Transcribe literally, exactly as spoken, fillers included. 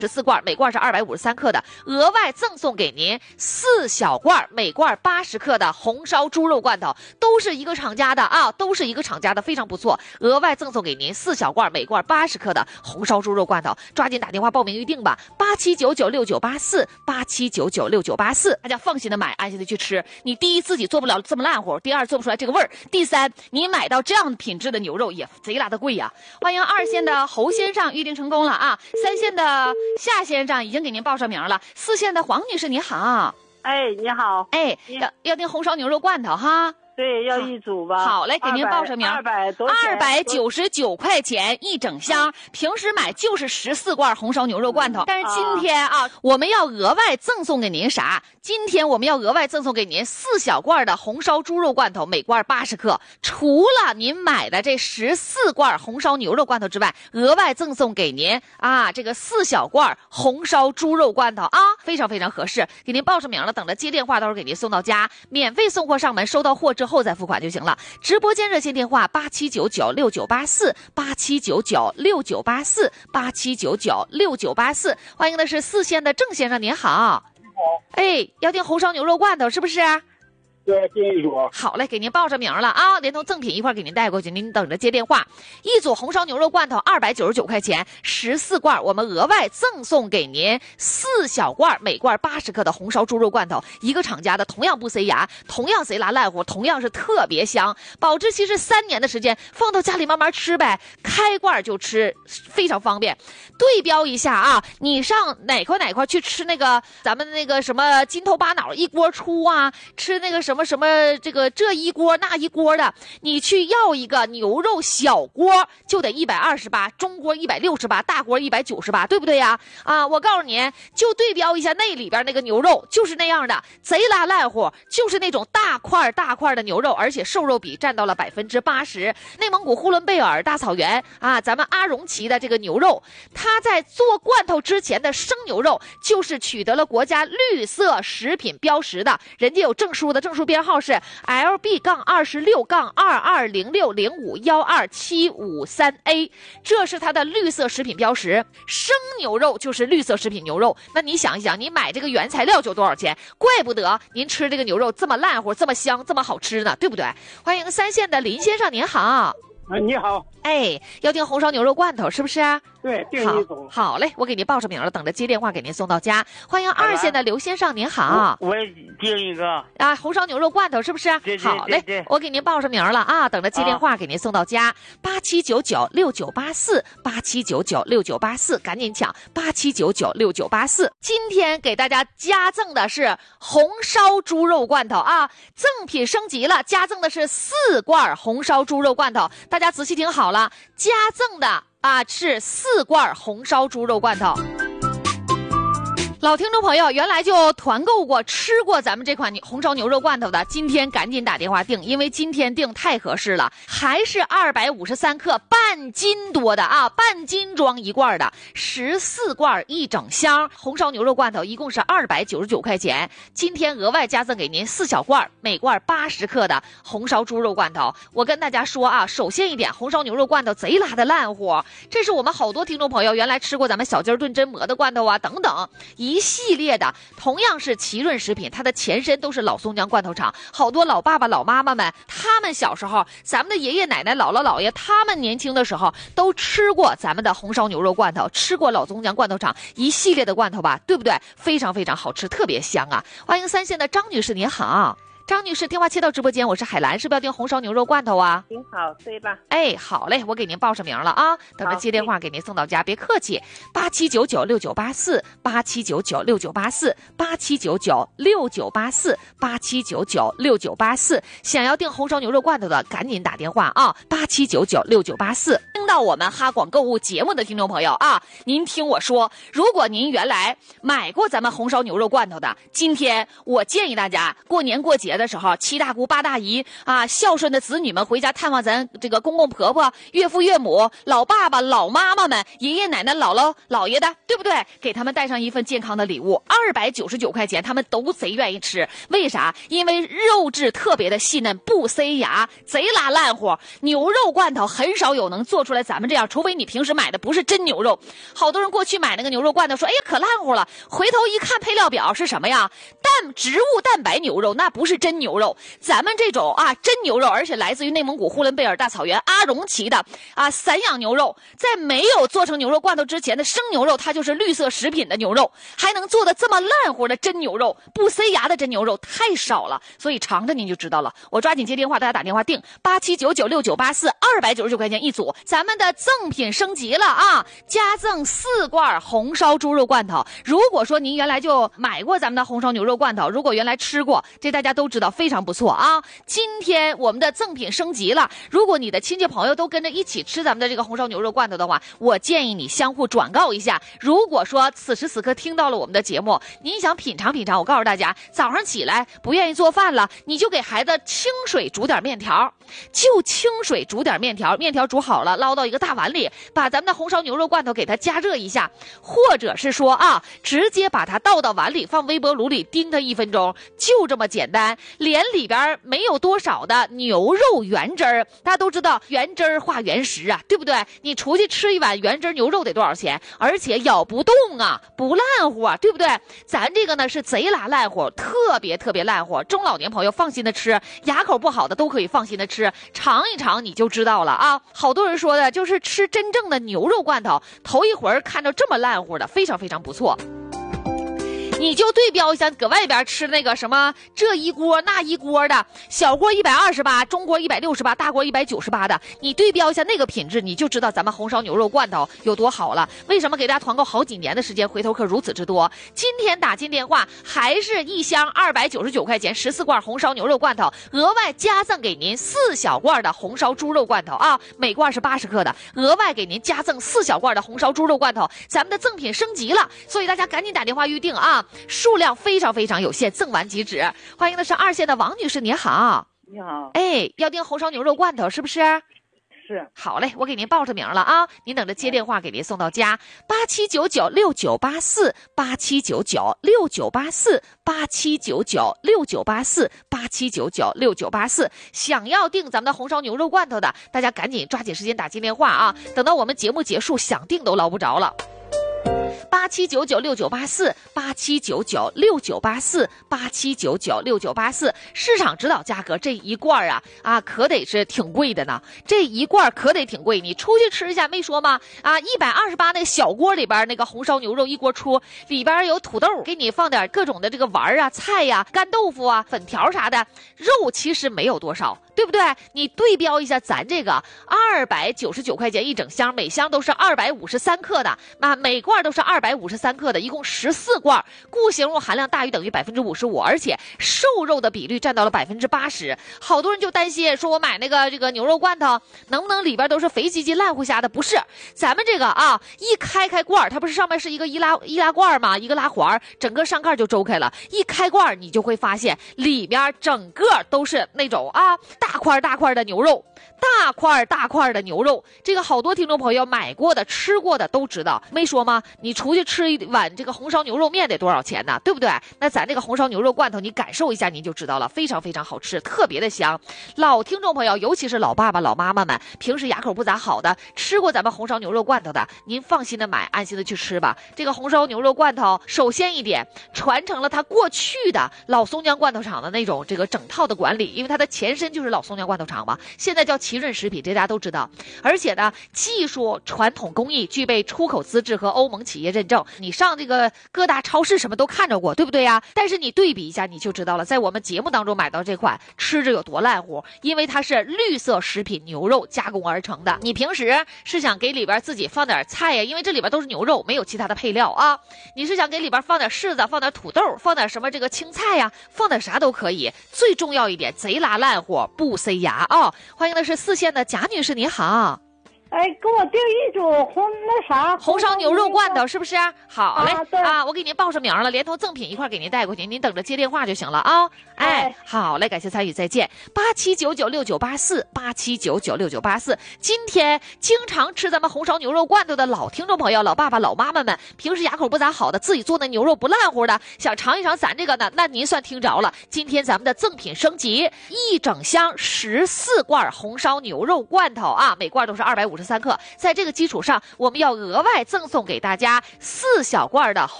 十四罐，每罐是二百五十三克的，额外赠送给您四小罐，每罐八十克的红烧猪肉罐头，都是一个厂家的啊，都是一个厂家的，非常不错。额外赠送给您四小罐，每罐八十克的红烧猪肉罐头，抓紧打电话报名预定吧，八七九九六九八四，八七九九六九八四，大家放心的买，安心的去吃。你第一自己做不了这么烂乎，第二做不出来这个味儿，第三你买到这样品质的牛肉也贼拉的贵呀。欢迎二线的侯先生预定成功了啊，三线的夏先生已经给您报上名了，四线的黄女士你好。 哎，你好。 哎，要要订红烧牛肉罐头哈。 对，要一组吧。 好嘞，给您报上名。 二百多， 二百九十九块钱一整箱，嗯、平时买就是十四罐红烧牛肉罐头。嗯、但是今天啊，啊我们要额外赠送给您啥？今天我们要额外赠送给您四小罐的红烧猪肉罐头，每罐八十克。除了您买的这十四罐红烧牛肉罐头之外，额外赠送给您啊这个四小罐红烧猪肉罐头啊，非常非常合适。给您报上名了，等着接电话，到时候给您送到家，免费送货上门，收到货之后后再付款就行了。直播间热线电话八七九九六九八四，八七九九六九八四，八七九九六九八四。欢迎的是四线的郑先生，您好。 你好。 哎，要订红烧牛肉罐头是不是？ 对，订一组。 好嘞，给您报上名了啊，连同赠品一块给您带过去，您等着接电话。一组红烧牛肉罐头二百九十九块钱，十四罐，我们额外赠送给您四小罐，每罐八十克的红烧猪肉罐头，一个厂家的，同样不塞牙，同样贼拉烂乎，同样是特别香，保质期是三年的时间，放到家里慢慢吃呗，开罐就吃，非常方便。对标一下啊，你上哪块哪块去吃那个咱们那个什么金头巴脑一锅出啊，吃那个什么什么这个这一锅那一锅的，你去要一个牛肉小锅就得一百二十八，中锅一百六十八，大锅一百九十八，对不对呀？啊，我告诉你，就对标一下那里边那个牛肉，就是那样的，贼拉烂乎，就是那种大块大块的牛肉，而且瘦肉比占到了百分之八十。内蒙古呼伦贝尔大草原啊，咱们阿荣旗的这个牛肉，它在做罐头之前的生牛肉就是取得了国家绿色食品标识的，人家有证书的，证书编号是 L B 杠二十六杠二二零六零五幺二七五三 A， 这是它的绿色食品标识。生牛肉就是绿色食品牛肉，那你想一想，你买这个原材料就多少钱？怪不得您吃这个牛肉这么烂乎，这么香，这么好吃呢，对不对？欢迎三线的林先生，您好。 啊，你好。 哎，要订红烧牛肉罐头是不是？ 对，订一组。 好嘞，我给您报上名了，等着接电话给您送到家。欢迎二线的刘先生，您好。 我也订一个啊，红烧牛肉罐头是不是？ 对对好嘞， 对对我给您报上名了啊，等着接电话给您送到家。八七九九六九八四，八七九九六九八四，赶紧抢八七九九六九八四。今天给大家加赠的是红烧猪肉罐头啊，赠品升级了，加赠的是四罐红烧猪肉罐头。大家仔细听好了，加赠的啊是四罐红烧猪肉罐头。老听众朋友原来就团购过吃过咱们这款红烧牛肉罐头的，今天赶紧打电话订，因为今天订太合适了，还是二百五十三克半斤多的啊，半斤装一罐的，十四罐一整箱红烧牛肉罐头，一共是二百九十九块钱。今天额外加赠给您四小罐，每罐八十克的红烧猪肉罐头。我跟大家说啊，首先一点，红烧牛肉罐头贼拉的烂乎，这是我们好多听众朋友原来吃过咱们小鸡炖真蘑的罐头啊等等一系列的，同样是奇润食品，它的前身都是老松江罐头厂，好多老爸爸老妈妈们，他们小时候，咱们的爷爷奶奶姥姥姥爷，他们年轻的时候都吃过咱们的红烧牛肉罐头，吃过老松江罐头厂一系列的罐头吧，对不对？非常非常好吃，特别香啊。欢迎三线的张女士，您好。张女士，电话切到直播间，我是海兰，是不是要订红烧牛肉罐头啊？ 挺好，对吧？ 哎，好嘞，我给您报上名了啊，等着接电话给您送到家，别客气。八七九九六九八四，八七九九六九八四，八七九九六九八四，八七九九六九八四。想要订红烧牛肉罐头的，赶紧打电话啊，八七九九六九八四。听到我们哈广购物节目的听众朋友啊，您听我说，如果您原来买过咱们红烧牛肉罐头的，今天我建议大家过年过节的。 的时候，七大姑八大姨啊，孝顺的子女们回家探望咱这个公公婆婆、岳父岳母、老爸爸、老妈妈们、爷爷奶奶、姥姥姥爷的，对不对？给他们带上一份健康的礼物，二百九十九块钱，他们都贼愿意吃。为啥？因为肉质特别的细嫩，不塞牙，贼拉烂乎。牛肉罐头很少有能做出来咱们这样，除非你平时买的不是真牛肉。好多人过去买那个牛肉罐头说，哎呀可烂乎了，回头一看配料表是什么呀？蛋植物蛋白牛肉，那不是真牛肉。咱们这种啊真牛肉，而且来自于内蒙古呼伦贝尔大草原阿荣旗的啊散养牛肉，在没有做成牛肉罐头之前的生牛肉，它就是绿色食品的牛肉，还能做的这么烂乎的真牛肉，不塞牙的真牛肉太少了，所以尝着您就知道了。我抓紧接电话，大家打电话订八七九九六九八四，二百九十九块钱一组。咱们的赠品升级了啊，加赠四罐红烧猪肉罐头。如果说您原来就买过咱们的红烧牛肉罐头，如果原来吃过，这大家都知道非常不错啊。今天我们的赠品升级了，如果你的亲戚朋友都跟着一起吃咱们的这个红烧牛肉罐头的话，我建议你相互转告一下。如果说此时此刻听到了我们的节目，您想品尝品尝，我告诉大家，早上起来不愿意做饭了，你就给孩子清水煮点面条，就清水煮点面条，面条煮好了捞到一个大碗里，把咱们的红烧牛肉罐头给它加热一下，或者是说啊，直接把它倒到碗里，放微波炉里叮它一分钟，就这么简单。连里边没有多少的牛肉原汁儿，大家都知道原汁儿化原食啊，对不对？你出去吃一碗原汁牛肉得多少钱？而且咬不动啊，不烂乎啊，对不对？咱这个呢是贼拉烂乎，特别特别烂乎，中老年朋友放心的吃，牙口不好的都可以放心的吃，尝一尝你就知道了啊。好多人说的就是吃真正的牛肉罐头，头一回看到这么烂乎的，非常非常不错。你就对标一下，搁外边吃那个什么这一锅那一锅的，小锅一百二十八，中锅一百六十八，大锅一百九十八的，你对标一下那个品质，你就知道咱们红烧牛肉罐头有多好了。为什么给大家团购好几年的时间，回头客如此之多？今天打进电话，还是一箱二百九十九块钱，十四罐红烧牛肉罐头，额外加赠给您四小罐的红烧猪肉罐头啊，每罐是八十克的，额外给您加赠四小罐的红烧猪肉罐头，咱们的赠品升级了，所以大家赶紧打电话预定啊！数量非常非常有限，赠完即止。欢迎的是二线的王女士，你好。 你好。 哎，要订红烧牛肉罐头是不是？ 是。 好嘞，我给您报上名了啊，您等着接电话给您送到家。八七九九六九八四，八七九九六九八四，八七九九六九八四，八七九九六九八四。想要订咱们的红烧牛肉罐头的，大家赶紧抓紧时间打进电话啊！等到我们节目结束，想订都捞不着了。八七九九六九八四，八七九九六九八四，八七九九六九八四。市场指导价格这一罐啊啊，可得是挺贵的呢。这一罐可得挺贵，你出去吃一下没说吗？啊，一百二十八那小锅里边那个红烧牛肉一锅出，里边有土豆，给你放点各种的这个丸啊、菜呀、啊、干豆腐啊、粉条啥的，肉其实没有多少。对不对？你对标一下咱这个二百九十九块钱一整箱，每箱都是二百五十三克的，那每罐都是二百五十三克的，一共十四罐，固形物含量大于等于百分之五十五，而且瘦肉的比率占到了百分之八十。好多人就担心说，我买那个这个牛肉罐头能不能里边都是肥唧唧烂乎瞎的？不是，咱们这个啊，一开开罐，它不是上面是一个易拉易拉罐吗？一个拉环，整个上盖就周开了。一开罐，你就会发现里边整个都是那种啊。大块大块的牛肉，大块大块的牛肉，这个好多听众朋友买过的、吃过的都知道，没说吗？你出去吃一碗这个红烧牛肉面得多少钱呢？对不对？那咱这个红烧牛肉罐头，你感受一下您就知道了，非常非常好吃，特别的香。老听众朋友，尤其是老爸爸、老妈妈们，平时牙口不咋好的，吃过咱们红烧牛肉罐头的，您放心的买，安心的去吃吧。这个红烧牛肉罐头，首先一点，传承了它过去的老松江罐头厂的那种这个整套的管理，因为它的前身就是老松江罐头厂嘛，现在叫奇润食品，这大家都知道。而且呢，技术传统工艺具备出口资质和欧盟企业认证，你上这个各大超市什么都看着过，对不对呀？但是你对比一下你就知道了，在我们节目当中买到这款吃着有多烂乎，因为它是绿色食品牛肉加工而成的。你平时是想给里边自己放点菜呀，因为这里边都是牛肉，没有其他的配料啊。你是想给里边放点柿子，放点土豆，放点什么这个青菜呀，放点啥都可以。最重要一点，贼拉烂乎，不塞牙啊、哦！欢迎的是四线的贾女士，你好。 哎，给我订一组红那啥红烧牛肉罐头是不是？好嘞啊对啊，我给您报上名了，连同赠品一块给您带过去，您等着接电话就行了啊。哎哎， 好嘞，感谢参与，再见。八七九九六九八四，八七九九六九八四。今天经常吃咱们红烧牛肉罐头的老听众朋友、老爸爸、老妈妈们，平时牙口不咋好的，自己做的牛肉不烂乎的，想尝一尝咱这个呢，那您算听着了。今天咱们的赠品升级，一整箱十四罐红烧牛肉罐头啊，每罐都是二百五十三克。在这个基础上，我们要额外赠送给大家四小罐的红